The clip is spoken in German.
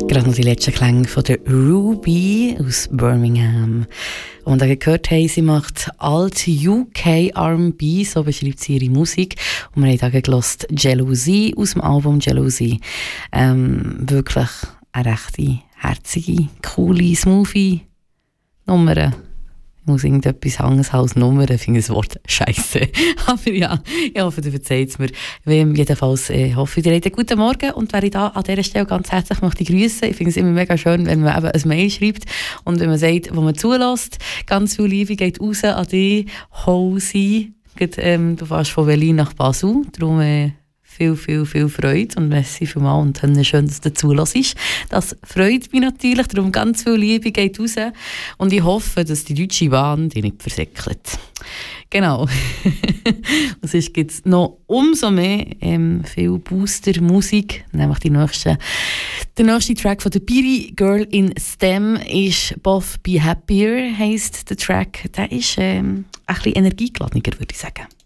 Gerade noch die letzten Klänge von der Ruby aus Birmingham. Und ihr gehört haben, sie macht alt UK R&B, so beschreibt sie ihre Musik. Und wir haben da gehört Jealousy aus dem Album Jealousy. Wirklich eine rechte, herzige, coole, smoothie Nummer. Ich muss irgendetwas anderes als Nummer, ich finde das Wort scheisse. Aber ja, ich hoffe, du verzeiht es mir. Jedenfalls hoffe ich, ihr habt einen guten Morgen und wer ich da an dieser Stelle ganz herzlich möchte grüßen. Ich finde es immer mega schön, wenn man eben ein Mail schreibt und wenn man sagt, wo man zulässt. Ganz viel Liebe geht raus an dich, Hausi. Du fährst von Berlin nach Basel, darum viel Freude und merci vielmals und schön, dass du zulässt. Das freut mich natürlich, darum ganz viel Liebe geht raus und ich hoffe, dass die Deutsche Bahn dich nicht versäckelt. Genau. Und sonst gibt es noch umso mehr viel Booster-Musik, nämlich der nächste Track von der Piri Girl in STEM ist Both Be Happier, heisst der Track. Der ist ein bisschen energiegeladener, würde ich sagen.